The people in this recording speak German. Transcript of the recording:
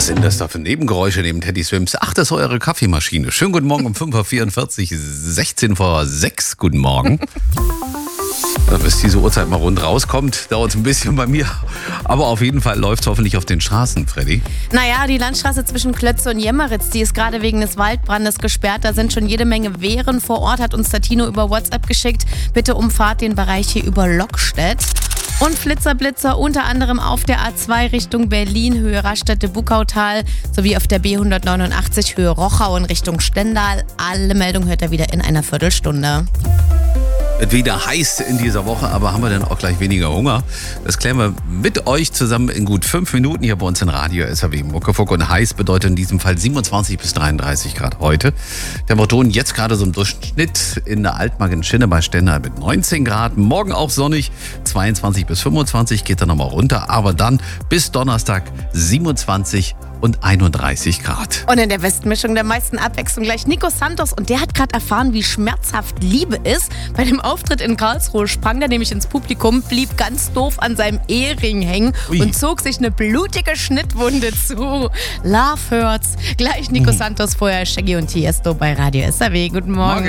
sind das da für Nebengeräusche neben Teddy Swims? Ach, das ist eure Kaffeemaschine. Schönen guten Morgen um 5.44 Uhr, 16 vor 6. Guten Morgen. Ja, bis diese Uhrzeit mal rund rauskommt, dauert es ein bisschen bei mir. Aber auf jeden Fall läuft es hoffentlich auf den Straßen, Freddy. Naja, die Landstraße zwischen Klötze und Jemmeritz, die ist gerade wegen des Waldbrandes gesperrt. Da sind schon jede Menge Wehren vor Ort, hat uns der Tino über WhatsApp geschickt. Bitte umfahrt den Bereich hier über Lockstedt. Und Flitzer-Blitzer unter anderem auf der A2 Richtung Berlin, Höhe Raststätte-Buckautal, sowie auf der B189 Höhe Rochau in Richtung Stendal. Alle Meldungen hört ihr wieder in einer Viertelstunde. Wird wieder heiß in dieser Woche, aber haben wir dann auch gleich weniger Hunger? Das klären wir mit euch zusammen in gut 5 Minuten hier bei uns in Radio SAW. Muckefuck und heiß bedeutet in diesem Fall 27 bis 33 Grad heute. Temperaturen jetzt gerade so im Durchschnitt in der Altmark in Schinne bei Stendal mit 19 Grad. Morgen auch sonnig, 22 bis 25 geht dann nochmal runter. Aber dann bis Donnerstag 27 und 31 Grad. Und in der Westmischung der meisten Abwechslung gleich Nico Santos. Und der hat gerade erfahren, wie schmerzhaft Liebe ist. Bei dem Auftritt in Karlsruhe sprang der nämlich ins Publikum, blieb ganz doof an seinem Ehering hängen und zog sich eine blutige Schnittwunde zu. Love hurts. Gleich Nico Santos, vorher Shaggy und Tiesto bei Radio SAW. Guten Morgen.